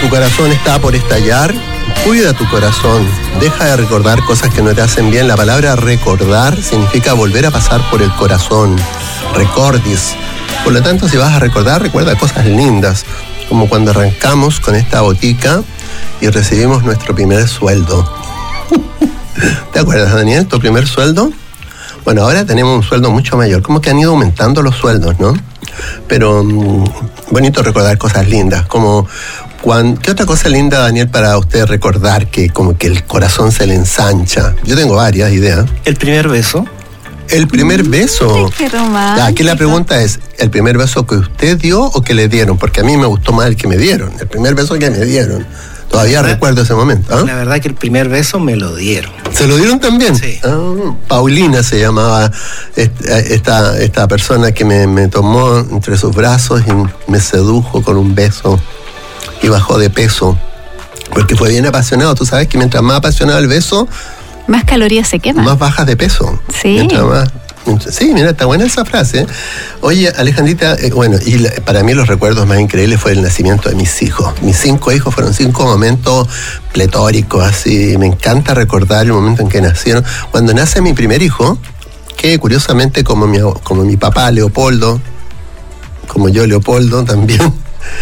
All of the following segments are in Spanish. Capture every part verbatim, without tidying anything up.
corazón está por estallar, cuida tu corazón, deja de recordar cosas que no te hacen bien. La palabra recordar significa volver a pasar por el corazón, recordis. Por lo tanto, si vas a recordar, recuerda cosas lindas, como cuando arrancamos con esta botica y recibimos nuestro primer sueldo. ¿Te acuerdas, Daniel, tu primer sueldo? Bueno, ahora tenemos un sueldo mucho mayor, como que han ido aumentando los sueldos, ¿no? Pero mmm, bonito recordar cosas lindas, como cuando, ¿qué otra cosa linda, Daniel, para usted recordar que como que el corazón se le ensancha? Yo tengo varias ideas. El primer beso. El primer beso. Ay, qué romántico. Ya, aquí la pregunta es, ¿el primer beso que usted dio o que le dieron? Porque a mí me gustó más el que me dieron, el primer beso que me dieron. Todavía recuerdo ese momento. ¿eh? La verdad que el primer beso me lo dieron. ¿Se lo dieron también? Sí. Ah, Paulina se llamaba esta, esta persona que me, me tomó entre sus brazos y me sedujo con un beso y bajó de peso. Porque fue bien apasionado. Tú sabes que mientras más apasionado el beso, más calorías se queman. Más bajas de peso. Sí. Mientras más... Sí, mira, está buena esa frase. Oye, Alejandrita, eh, bueno, y la, para mí los recuerdos más increíbles fue el nacimiento de mis hijos. Mis cinco hijos fueron cinco momentos pletóricos, así. Me encanta recordar el momento en que nacieron. Cuando nace mi primer hijo, que curiosamente como mi, como mi papá Leopoldo, como yo Leopoldo también,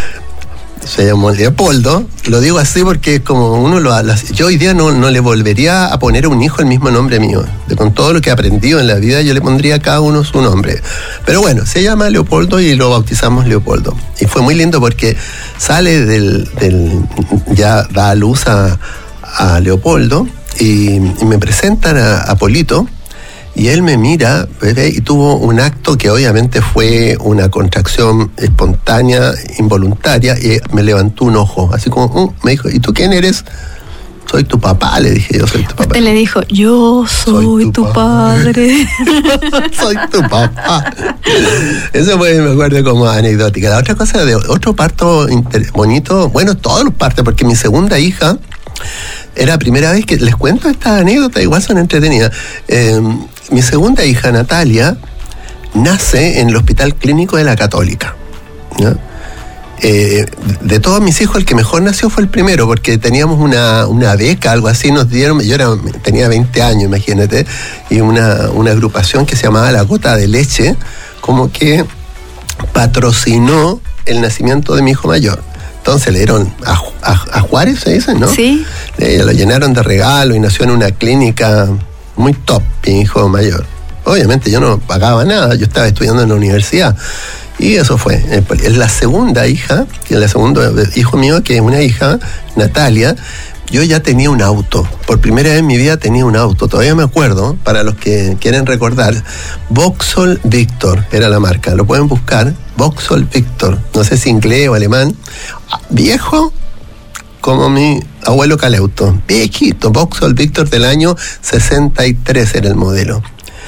se llamó Leopoldo, lo digo así porque es como uno lo... Yo hoy día no, no le volvería a poner a un hijo el mismo nombre mío. De, con todo lo que he aprendido en la vida, yo le pondría a cada uno su nombre. Pero bueno, se llama Leopoldo y lo bautizamos Leopoldo. Y fue muy lindo porque sale del... del ya da a luz a, a Leopoldo y, y me presentan a, a Polito. Y él me mira, bebé, y tuvo un acto que obviamente fue una contracción espontánea, involuntaria, y me levantó un ojo, así como, uh, me dijo, ¿y tú quién eres? Soy tu papá, le dije, yo soy tu papá. Usted le dijo, yo soy, soy tu, tu padre. Soy tu papá. Eso fue, me acuerdo, como anecdótica. La otra cosa, de otro parto inter- bonito, bueno, todos los partos, porque mi segunda hija, era la primera vez que les cuento estas anécdotas, igual son entretenidas. Eh, mi segunda hija, Natalia, nace en el Hospital Clínico de la Católica, ¿no? Eh, de todos mis hijos, el que mejor nació fue el primero, porque teníamos una, una beca, algo así, nos dieron, yo era, tenía veinte años, imagínate, y una, una agrupación que se llamaba La Gota de Leche, como que patrocinó el nacimiento de mi hijo mayor. Entonces le dieron a, a, a Juárez, se dice, ¿no? Sí. Le, lo llenaron de regalos y nació en una clínica muy top, mi hijo mayor. Obviamente yo no pagaba nada, yo estaba estudiando en la universidad. Y eso fue. Es la segunda hija, el segundo hijo mío, que es una hija, Natalia. Yo ya tenía un auto. Por primera vez en mi vida tenía un auto. Todavía me acuerdo, para los que quieren recordar, Vauxhall Victor era la marca. Lo pueden buscar. Vauxhall Victor. No sé si inglés o alemán. Viejo como mi abuelo Caleuto. Viejito. Vauxhall Victor del año sesenta y tres era el modelo.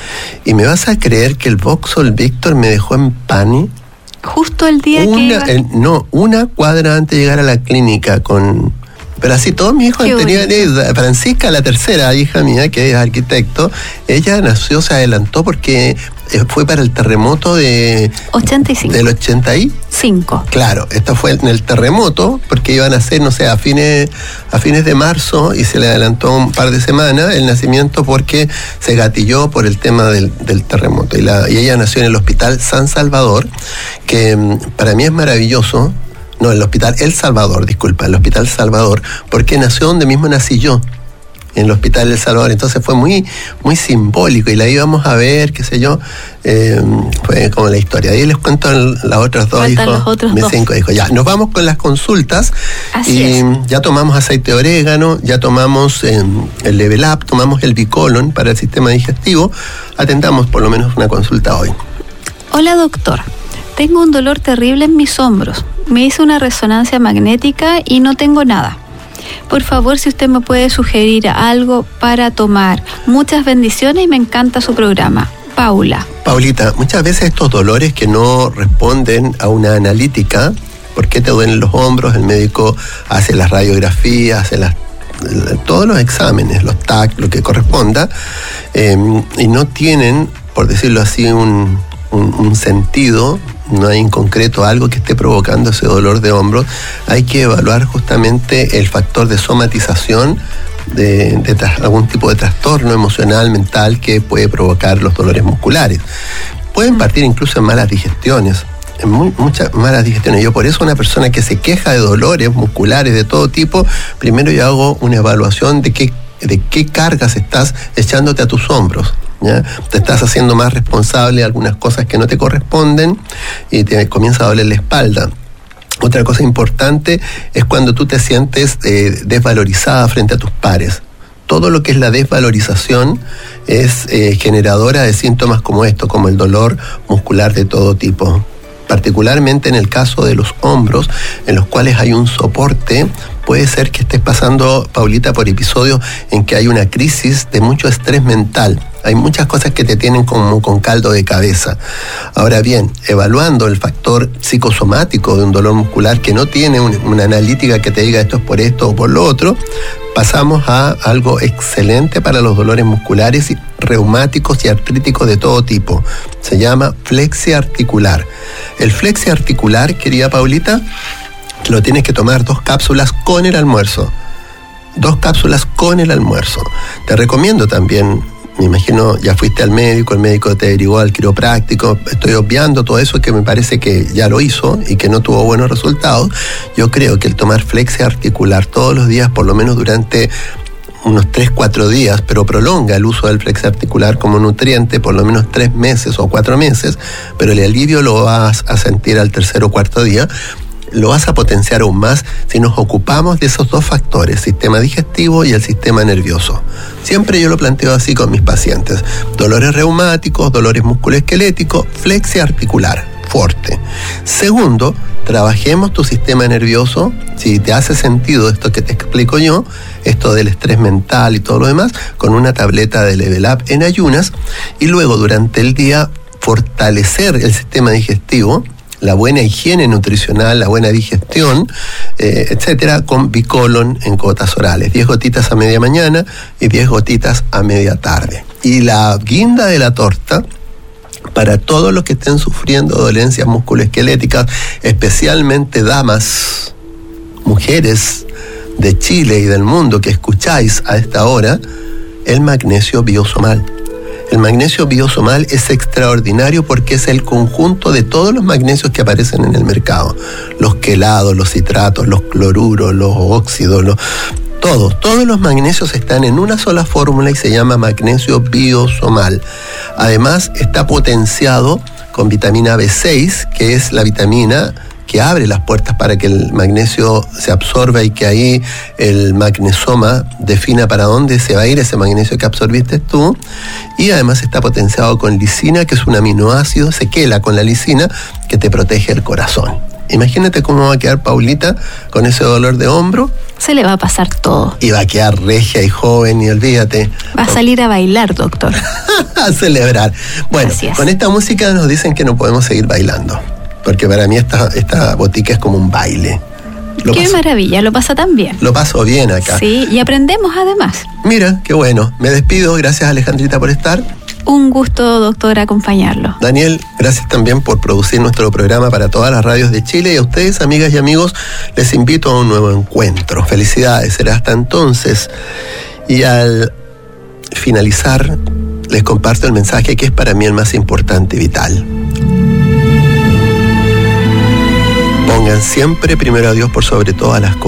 Y me vas a creer que el Vauxhall Victor me dejó en Pani. Justo el día una, que iba... eh, no, una cuadra antes de llegar a la clínica con... Pero así todos mis hijos tenían... Francisca, la tercera hija mía, que es arquitecto, ella nació, se adelantó porque fue para el terremoto de... ochenta y cinco. Del ochenta y cinco. Claro, esto fue en el terremoto, porque iban a ser, no sé, a fines, a fines de marzo, y se le adelantó un par de semanas el nacimiento porque se gatilló por el tema del, del terremoto. Y, la, y ella nació en el Hospital San Salvador, que para mí es maravilloso. No, el Hospital El Salvador, disculpa, el Hospital Salvador, porque nació donde mismo nací yo, en el Hospital El Salvador. Entonces fue muy, muy simbólico y la íbamos a ver, qué sé yo, eh, fue como la historia. Ahí les cuento las otras dos Faltan hijos, los otros mis dos. cinco hijos. Ya, nos vamos con las consultas. Así y es. Ya tomamos aceite de orégano, ya tomamos eh, el Level Up, tomamos el Bicolon para el sistema digestivo. Atendamos por lo menos una consulta hoy. Hola, doctor. Tengo un dolor terrible en mis hombros. Me hice una resonancia magnética y no tengo nada. Por favor, si usted me puede sugerir algo para tomar. Muchas bendiciones y me encanta su programa. Paula. Paulita, muchas veces estos dolores que no responden a una analítica, ¿por qué te duelen los hombros? El médico hace las radiografías, hace las, todos los exámenes, los T A C, lo que corresponda, eh, y no tienen, por decirlo así, un, un, un sentido no hay en concreto algo que esté provocando ese dolor de hombros, hay que evaluar justamente el factor de somatización de, de tras, algún tipo de trastorno emocional, mental que puede provocar los dolores musculares. Pueden partir incluso en malas digestiones. Muy, muchas malas digestiones. Yo por eso una persona que se queja de dolores musculares de todo tipo, primero yo hago una evaluación de qué, de qué cargas estás echándote a tus hombros, ¿ya? Te estás haciendo más responsable de algunas cosas que no te corresponden y te comienza a doler la espalda. Otra cosa importante es cuando tú te sientes eh, desvalorizada frente a tus pares. Todo lo que es la desvalorización es eh, generadora de síntomas como esto, como el dolor muscular de todo tipo. Particularmente en el caso de los hombros, en los cuales hay un soporte, puede ser que estés pasando, Paulita, por episodios en que hay una crisis de mucho estrés mental. Hay muchas cosas que te tienen como con caldo de cabeza. Ahora bien, evaluando el factor psicosomático de un dolor muscular que no tiene un, una analítica que te diga esto es por esto o por lo otro, pasamos a algo excelente para los dolores musculares y reumáticos y artríticos de todo tipo. Se llama flexia articular. El flexia articular, querida Paulita, lo tienes que tomar dos cápsulas con el almuerzo. Dos cápsulas con el almuerzo. Te recomiendo también, me imagino, ya fuiste al médico, el médico te derivó al quiropráctico, estoy obviando todo eso que me parece que ya lo hizo y que no tuvo buenos resultados. Yo creo que el tomar flexia articular todos los días, por lo menos durante unos tres, cuatro días, pero prolonga el uso del flexia articular como nutriente por lo menos tres meses o cuatro meses, pero el alivio lo vas a sentir al tercer o cuarto día, lo vas a potenciar aún más si nos ocupamos de esos dos factores, sistema digestivo y el sistema nervioso. Siempre yo lo planteo así con mis pacientes. Dolores reumáticos, dolores musculoesqueléticos, flexia articular, fuerte. Segundo, trabajemos tu sistema nervioso. Si te hace sentido esto que te explico yo, esto del estrés mental y todo lo demás, con una tableta de Level Up en ayunas, y luego durante el día fortalecer el sistema digestivo, la buena higiene nutricional, la buena digestión, eh, etcétera, con Bicolon en gotas orales. diez gotitas a media mañana y diez gotitas a media tarde. Y la guinda de la torta, para todos los que estén sufriendo dolencias musculoesqueléticas, especialmente damas, mujeres de Chile y del mundo que escucháis a esta hora, el magnesio biosomal. El magnesio biosomal es extraordinario porque es el conjunto de todos los magnesios que aparecen en el mercado. Los quelados, los citratos, los cloruros, los óxidos, los, todos, todos los magnesios están en una sola fórmula y se llama magnesio biosomal. Además está potenciado con vitamina B seis, que es la vitamina que abre las puertas para que el magnesio se absorba y que ahí el magnesoma defina para dónde se va a ir ese magnesio que absorbiste tú. Y además está potenciado con lisina, que es un aminoácido, se quela con la lisina, que te protege el corazón. Imagínate cómo va a quedar Paulita con ese dolor de hombro. Se le va a pasar todo. Y va a quedar regia y joven, y olvídate. Va a salir a bailar, doctor. A celebrar. Bueno, con esta música nos dicen que no podemos seguir bailando. Porque para mí esta, esta botica es como un baile. Lo qué paso, maravilla, lo pasa tan bien. Lo paso bien acá. Sí, y aprendemos además. Mira, qué bueno. Me despido. Gracias, Alejandrita, por estar. Un gusto, doctor, acompañarlo. Daniel, gracias también por producir nuestro programa para todas las radios de Chile. Y a ustedes, amigas y amigos, les invito a un nuevo encuentro. Felicidades, será hasta entonces. Y al finalizar, les comparto el mensaje que es para mí el más importante y vital. Pongan siempre primero a Dios por sobre todas las cosas.